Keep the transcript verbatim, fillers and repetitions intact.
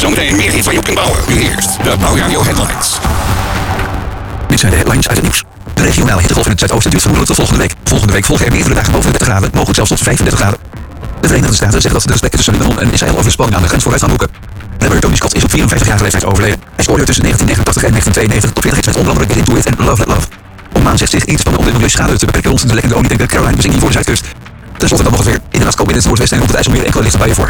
Zometeen meer hits waar je op kunt bouwen. Nu eerst de Bouwradio Headlines. Dit zijn de headlines uit het nieuws. De regionale hittegolf in het zuidoosten duurt vermoedelijk tot volgende week. Volgende week volgen er meerdere dagen boven de dertig graden, mogelijk zelfs tot vijfendertig graden. De Verenigde Staten zeggen dat de gesprekken tussen Libanon en Israël over de spanning aan de grens vooruit gaan boeken. Rapper Tony Scott is op vierenvijftigjarige leeftijd overleden. Hij scoorde tussen negentien negenentachtig en negentien tweeënnegentig tot twintig hits met onder andere Get Into It en Love Let Love. Oman zegt zich in te spannen om de milieuschade te beperken rond de lekkende olietanker Caroline Bassini voor de zuidkust. Ten slotte dan nog het weer. In de nacht komen in het noordwesten en op het IJsselmeer enkele lichte buien voor.